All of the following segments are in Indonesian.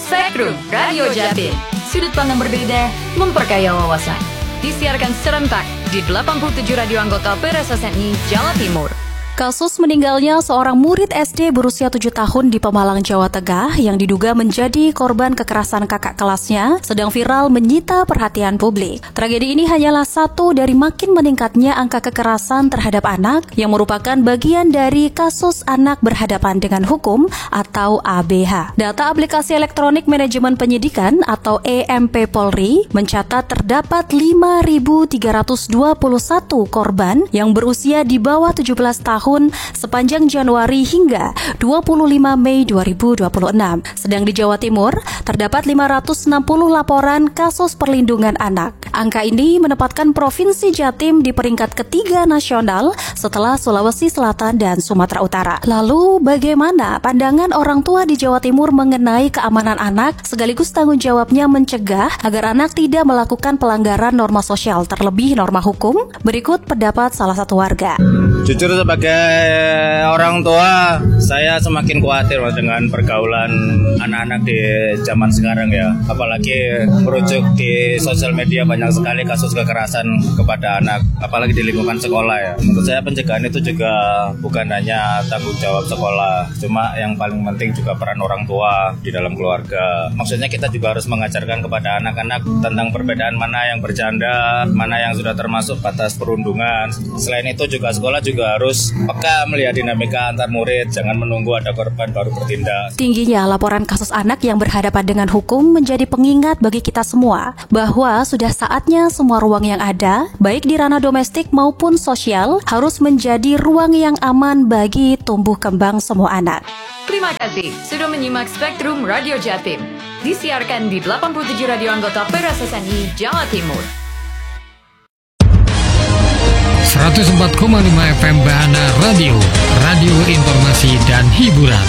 Spektrum Radio Jatim. Sudut pandang berbeda, memperkaya wawasan. Disiarkan serentak di 87 radio anggota PRSSNI Jawa Timur. Kasus meninggalnya seorang murid SD berusia 7 tahun di Pemalang, Jawa Tengah yang diduga menjadi korban kekerasan kakak kelasnya sedang viral menyita perhatian publik. Tragedi ini hanyalah satu dari makin meningkatnya angka kekerasan terhadap anak yang merupakan bagian dari kasus anak berhadapan dengan hukum atau ABH. Data aplikasi elektronik manajemen penyidikan atau EMP Polri mencatat terdapat 5.321 korban yang berusia di bawah 17 tahun sepanjang Januari hingga 25 Mei 2026. Sedang di Jawa Timur, terdapat 560 laporan kasus perlindungan anak. Angka ini menempatkan Provinsi Jatim di peringkat ketiga nasional setelah Sulawesi Selatan dan Sumatera Utara. Lalu, bagaimana pandangan orang tua di Jawa Timur mengenai keamanan anak sekaligus tanggung jawabnya mencegah agar anak tidak melakukan pelanggaran norma sosial, terlebih norma hukum? Berikut pendapat salah satu warga. Jujur sebagai orang tua, saya semakin khawatir dengan pergaulan anak-anak di zaman sekarang ya. Apalagi merujuk di sosial media banyak sekali kasus kekerasan kepada anak, apalagi di lingkungan sekolah ya. Menurut saya pencegahan itu juga bukan hanya tanggung jawab sekolah, cuma yang paling penting juga peran orang tua di dalam keluarga. Maksudnya kita juga harus mengajarkan kepada anak-anak tentang perbedaan mana yang bercanda, mana yang sudah termasuk batas perundungan. Selain itu juga sekolah juga harus peka melihat dinamika antar murid, jangan menunggu ada korban baru bertindak. Tingginya laporan kasus anak yang berhadapan dengan hukum menjadi pengingat bagi kita semua bahwa sudah saatnya semua ruang yang ada, baik di ranah domestik maupun sosial, harus menjadi ruang yang aman bagi tumbuh kembang semua anak. Terima kasih sudah menyimak Spektrum Radio Jatim. Disiarkan di 87 radio anggota PRSSNI Jawa Timur. 104,5 FM Bahana Radio, radio informasi dan hiburan.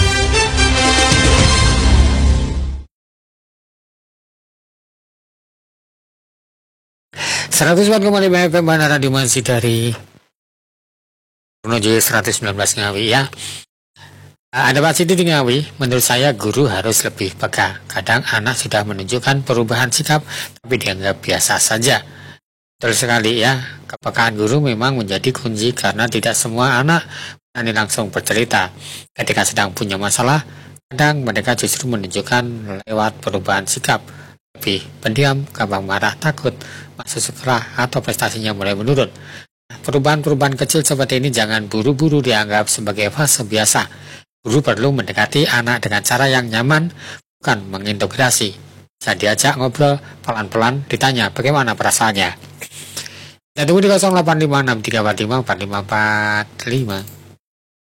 FM Bahana Radio masih dari menuju 119 Ngawi ya. Ada Pak Siti di Ngawi, menurut saya guru harus lebih peka. Kadang anak sudah menunjukkan perubahan sikap, tapi dianggap biasa saja. Betul sekali ya, kepekaan guru memang menjadi kunci karena tidak semua anak berani langsung bercerita. Ketika sedang punya masalah, kadang mereka justru menunjukkan lewat perubahan sikap. Lebih pendiam, gampang marah, takut, masuk sekolah, atau prestasinya mulai menurun. Perubahan-perubahan kecil seperti ini jangan buru-buru dianggap sebagai fase biasa. Guru perlu mendekati anak dengan cara yang nyaman, bukan mengintegrasi. Bisa diajak ngobrol, pelan-pelan ditanya bagaimana perasaannya. Tunggu di 0856 345 4545.